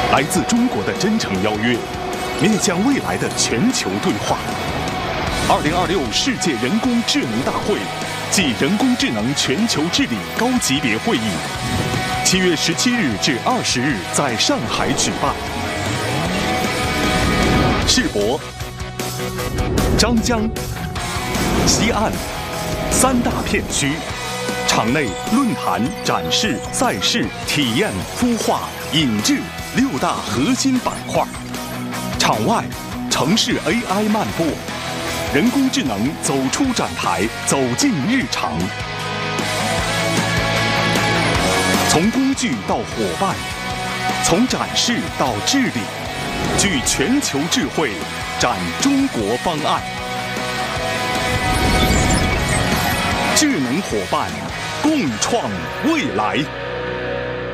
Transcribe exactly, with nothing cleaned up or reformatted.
来自中国的真诚邀约，面向未来的全球对话。二零二六世界人工智能大会暨人工智能全球治理高级别会议，七月十七日至二十日在上海举办。世博、张江、西岸三大片区，场内论坛、展示、赛事、体验、孵化、引智六大核心板块；场外城市 A I 漫播，人工智能走出展台，走进日常。从工具到伙伴，从展示到治理，聚全球智慧，展中国方案。智能伙伴，共创未来。